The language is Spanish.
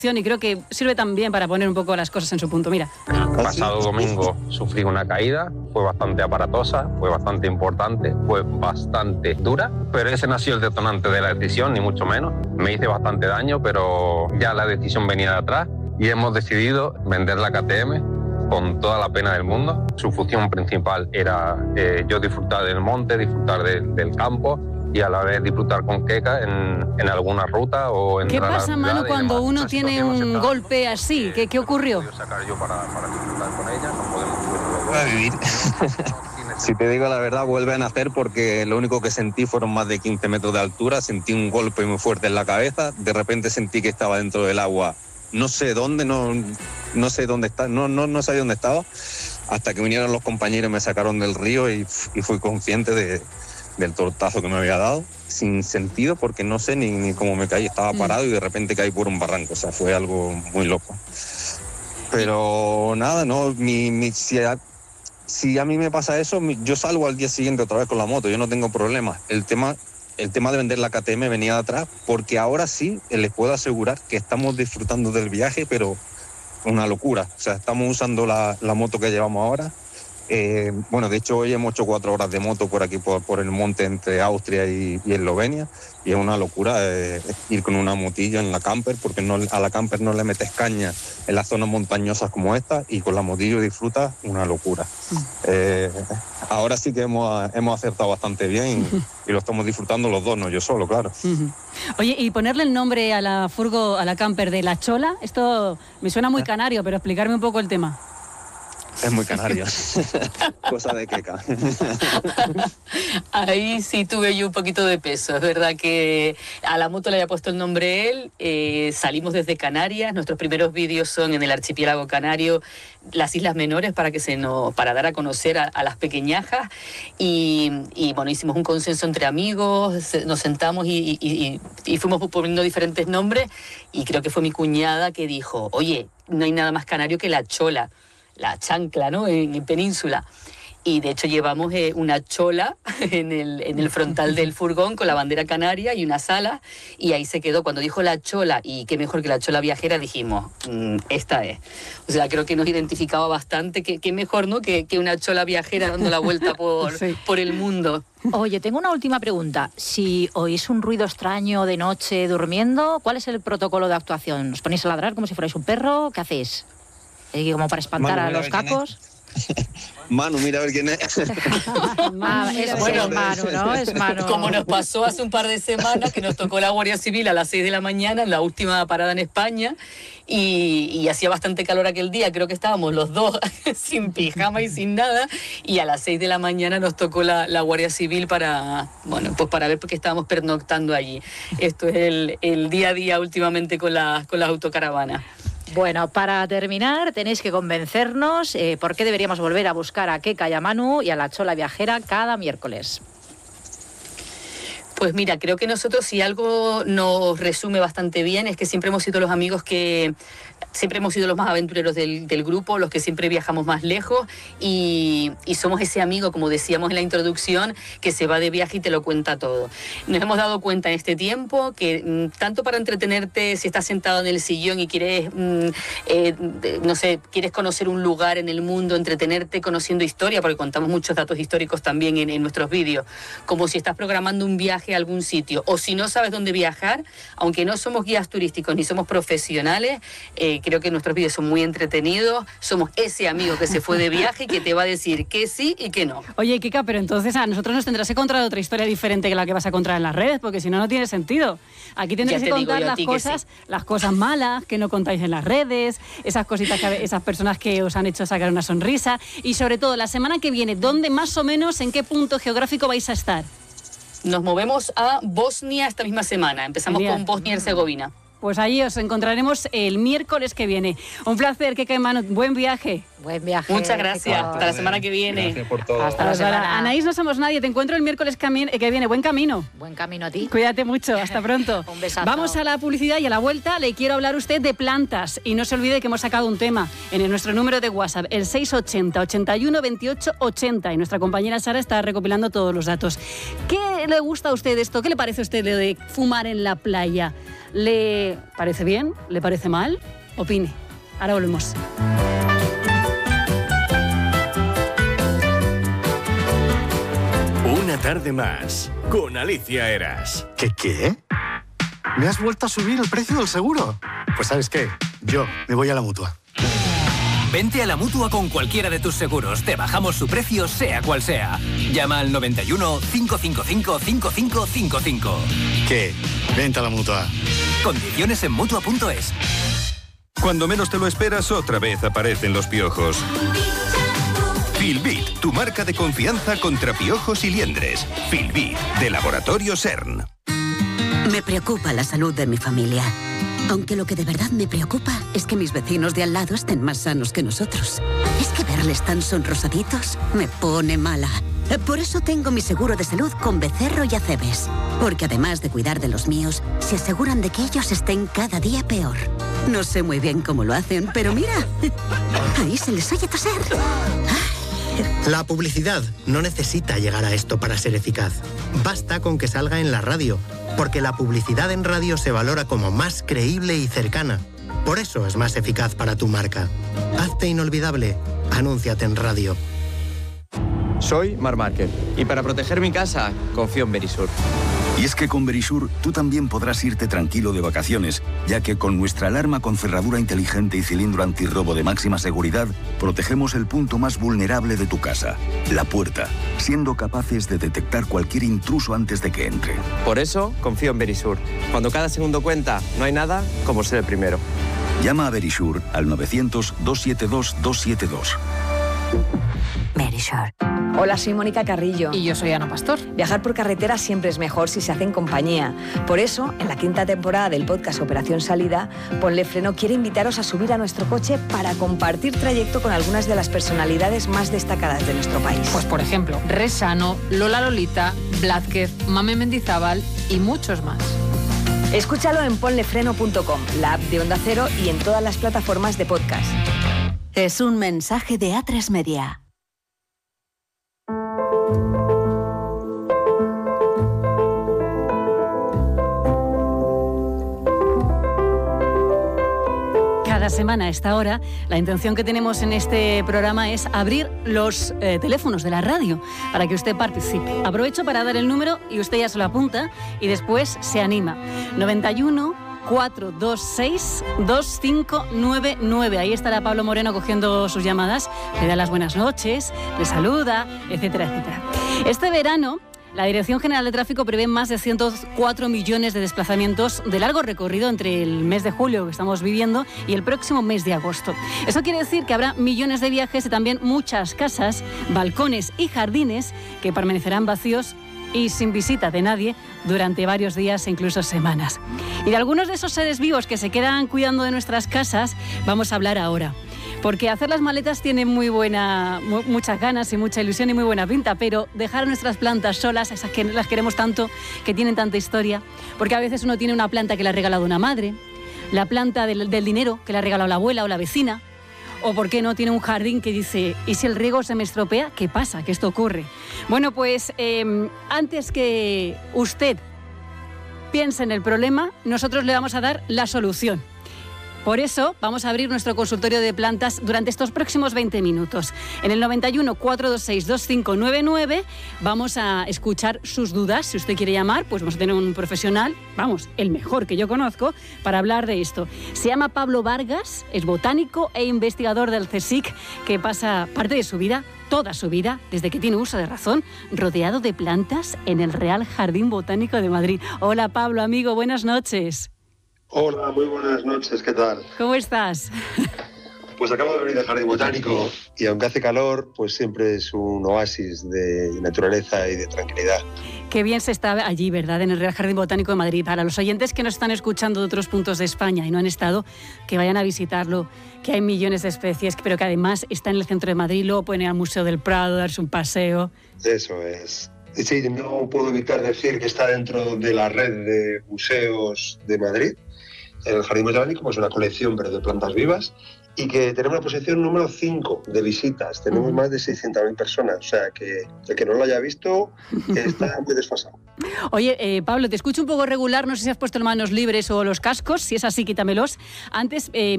y creo que sirve también para poner un poco las cosas en su punto. Mira. Pasado domingo sufrí una caída, fue bastante aparatosa, fue bastante importante, fue bastante dura, pero ese no ha sido el detonante de la decisión, ni mucho menos. Me hice bastante daño, pero ya la decisión venía de atrás y hemos decidido vender la KTM con toda la pena del mundo. Su función principal era yo disfrutar del monte, disfrutar del campo, y a la vez disfrutar con Keka en alguna ruta o en... ¿Qué pasa, Manu, cuando uno tiene un golpe así? ¿Qué ocurrió? Sacar yo para disfrutar con ella, no podemos vivir. Si te digo la verdad, vuelve a nacer porque lo único que sentí fueron más de 15 metros de altura, sentí un golpe muy fuerte en la cabeza, de repente sentí que estaba dentro del agua, no sé dónde, no sé dónde está, no sabía dónde estaba, hasta que vinieron los compañeros y me sacaron del río y fui consciente del tortazo que me había dado, sin sentido, porque no sé ni cómo me caí, estaba parado y de repente caí por un barranco, o sea, fue algo muy loco. Pero nada, no, si a mí me pasa eso, yo salgo al día siguiente otra vez con la moto, yo no tengo problema. El tema de vender la KTM venía de atrás, porque ahora sí les puedo asegurar que estamos disfrutando del viaje, pero una locura. O sea, estamos usando la moto que llevamos ahora. Bueno, de hecho hoy hemos hecho 4 horas de moto por aquí, por el monte entre Austria y Eslovenia, y es una locura ir con una motillo en la camper, porque a la camper no le metes caña en las zonas montañosas como esta, y con la motillo disfrutas una locura. Ahora sí que hemos acertado bastante bien y lo estamos disfrutando los dos, no yo solo, claro. Oye, y ponerle el nombre a la furgo, a la camper de La Chola, esto me suena muy canario, pero explicarme un poco el tema. Es muy canario. Cosa de Keka. Ahí sí tuve yo un poquito de peso. Es verdad que a la moto le había puesto el nombre él. Salimos desde Canarias. Nuestros primeros vídeos son en el archipiélago canario, las Islas Menores, para dar a conocer a las pequeñajas. Y bueno, hicimos un consenso entre amigos, nos sentamos y fuimos poniendo diferentes nombres. Y creo que fue mi cuñada que dijo, oye, no hay nada más canario que La Chola. La chancla, ¿no?, en Península. Y de hecho llevamos una chola en el frontal del furgón con la bandera canaria y unas alas, y ahí se quedó. Cuando dijo La Chola, y qué mejor que La Chola viajera, dijimos, esta es. O sea, creo que nos identificaba bastante, qué mejor, ¿no?, que una chola viajera dando la vuelta por el mundo. Oye, tengo una última pregunta. Si oís un ruido extraño de noche durmiendo, ¿cuál es el protocolo de actuación? ¿Os ponéis a ladrar como si fuerais un perro? ¿Qué hacéis? Como para espantar a los capos. Manu, mira a ver quién es. Bueno, Manu, ¿no? Es Manu. Como nos pasó hace un par de semanas, que nos tocó la Guardia Civil a las 6 de la mañana, en la última parada en España, y hacía bastante calor aquel día. Creo que estábamos los dos sin pijama y sin nada, y a las 6 de la mañana nos tocó la Guardia Civil para ver por qué estábamos pernoctando allí. Esto es el día a día últimamente con las autocaravanas. Bueno, para terminar, tenéis que convencernos por qué deberíamos volver a buscar a Keka y a Manu y a La Chola viajera cada miércoles. Pues mira, creo que nosotros, si algo nos resume bastante bien, es que siempre hemos sido los amigos que... Siempre hemos sido los más aventureros del grupo, los que siempre viajamos más lejos, y somos ese amigo, como decíamos en la introducción, que se va de viaje y te lo cuenta todo. Nos hemos dado cuenta en este tiempo que tanto para entretenerte, si estás sentado en el sillón y quieres, quieres conocer un lugar en el mundo, entretenerte conociendo historia, porque contamos muchos datos históricos también en nuestros vídeos, como si estás programando un viaje a algún sitio, o si no sabes dónde viajar, aunque no somos guías turísticos ni somos profesionales, creo que nuestros vídeos son muy entretenidos. Somos ese amigo que se fue de viaje y que te va a decir que sí y que no. Oye, Keka, pero entonces a nosotros nos tendrás que contar otra historia diferente que la que vas a contar en las redes, porque si no, no tiene sentido. Aquí tendrás que contar las cosas malas que no contáis en las redes, esas cositas, esas personas que os han hecho sacar una sonrisa, y sobre todo la semana que viene, ¿dónde más o menos, en qué punto geográfico vais a estar? Nos movemos a Bosnia esta misma semana. Empezamos con Bosnia y Herzegovina. Pues allí os encontraremos el miércoles que viene. Un placer, Keka y Manu. Buen viaje. Buen viaje. Muchas gracias. Hasta la semana que viene. Gracias por todo. Hasta la semana. Anaís, no somos nadie. Te encuentro el miércoles que viene. Buen camino. Buen camino a ti. Cuídate mucho. Hasta pronto. Un besazo. Vamos a la publicidad y a la vuelta le quiero hablar a usted de plantas. Y no se olvide que hemos sacado un tema en nuestro número de WhatsApp, el 680 81 28 80. Y nuestra compañera Sara está recopilando todos los datos. ¿Qué ¿Qué le gusta a usted esto? ¿Qué le parece a usted de fumar en la playa? ¿Le parece bien? ¿Le parece mal? Opine. Ahora volvemos. Una tarde más, con Alicia Eras. ¿Qué? ¿Me has vuelto a subir el precio del seguro? Pues ¿sabes qué? Yo me voy a la Mutua. Vente a la Mutua con cualquiera de tus seguros. Te bajamos su precio, sea cual sea. Llama al 91 555 5555. ¿Qué? Vente a la Mutua. Condiciones en Mutua.es. Cuando menos te lo esperas, otra vez aparecen los piojos. Filbit, tu marca de confianza contra piojos y liendres. Filbit, de Laboratorio CERN. Me preocupa la salud de mi familia. Aunque lo que de verdad me preocupa es que mis vecinos de al lado estén más sanos que nosotros. Es que verles tan sonrosaditos me pone mala. Por eso tengo mi seguro de salud con Becerro y Acebes. Porque además de cuidar de los míos, se aseguran de que ellos estén cada día peor. No sé muy bien cómo lo hacen, pero mira, ahí se les oye toser. La publicidad no necesita llegar a esto para ser eficaz. Basta con que salga en la radio, porque la publicidad en radio se valora como más creíble y cercana. Por eso es más eficaz para tu marca. Hazte inolvidable. Anúnciate en radio. Soy Marc Márquez y para proteger mi casa confío en Verisur. Y es que con Verisur tú también podrás irte tranquilo de vacaciones, ya que con nuestra alarma con cerradura inteligente y cilindro antirrobo de máxima seguridad, protegemos el punto más vulnerable de tu casa, la puerta, siendo capaces de detectar cualquier intruso antes de que entre. Por eso confío en Verisur. Cuando cada segundo cuenta, no hay nada como ser el primero. Llama a Verisur al 900-272-272. Verisur. Hola, soy Mónica Carrillo. Y yo soy Ana Pastor. Viajar por carretera siempre es mejor si se hace en compañía. Por eso, en la 5ª temporada del podcast Operación Salida, Ponle Freno quiere invitaros a subir a nuestro coche para compartir trayecto con algunas de las personalidades más destacadas de nuestro país. Pues por ejemplo, Resano, Lola Lolita, Blázquez, Mame Mendizábal y muchos más. Escúchalo en ponlefreno.com, la app de Onda Cero y en todas las plataformas de podcast. Es un mensaje de A3 Media. Cada semana a esta hora, la intención que tenemos en este programa es abrir los teléfonos de la radio para que usted participe. Aprovecho para dar el número y usted ya se lo apunta y después se anima. 91 426 2599. Ahí estará Pablo Moreno cogiendo sus llamadas, le da las buenas noches, le saluda, etcétera, etcétera. Este verano, la Dirección General de Tráfico prevé más de 104 millones de desplazamientos de largo recorrido entre el mes de julio que estamos viviendo y el próximo mes de agosto. Eso quiere decir que habrá millones de viajes y también muchas casas, balcones y jardines que permanecerán vacíos y sin visita de nadie durante varios días e incluso semanas. Y de algunos de esos seres vivos que se quedan cuidando de nuestras casas vamos a hablar ahora. Porque hacer las maletas tiene muchas ganas y mucha ilusión y muy buena pinta, pero dejar nuestras plantas solas, esas que las queremos tanto, que tienen tanta historia, porque a veces uno tiene una planta que le ha regalado una madre, la planta del dinero que le ha regalado la abuela o la vecina, o por qué no tiene un jardín que dice, ¿y si el riego se me estropea? ¿Qué pasa? ¿Que esto ocurre? Bueno, pues antes que usted piense en el problema, nosotros le vamos a dar la solución. Por eso vamos a abrir nuestro consultorio de plantas durante estos próximos 20 minutos. En el 91 426 2599 vamos a escuchar sus dudas. Si usted quiere llamar, pues vamos a tener un profesional, vamos, el mejor que yo conozco, para hablar de esto. Se llama Pablo Vargas, es botánico e investigador del CSIC, que pasa parte de su vida, toda su vida, desde que tiene uso de razón, rodeado de plantas en el Real Jardín Botánico de Madrid. Hola Pablo, amigo, buenas noches. Hola, muy buenas noches, ¿qué tal? ¿Cómo estás? Pues acabo de venir del Jardín Botánico y aunque hace calor, pues siempre es un oasis de naturaleza y de tranquilidad. Qué bien se está allí, ¿verdad? En el Real Jardín Botánico de Madrid. Para los oyentes que nos están escuchando de otros puntos de España y no han estado, que vayan a visitarlo, que hay millones de especies, pero que además está en el centro de Madrid, luego pueden ir al Museo del Prado, darse un paseo. Eso es. Sí, no puedo evitar decir que está dentro de la red de museos de Madrid. el Jardín Botánico, pues una colección pero de plantas vivas, y que tenemos la posición número 5 de visitas. Tenemos más de 600.000 personas, o sea que el que no lo haya visto está muy desfasado. Oye, Pablo, te escucho un poco regular, no sé si has puesto las manos libres o los cascos, si es así, quítamelos. Antes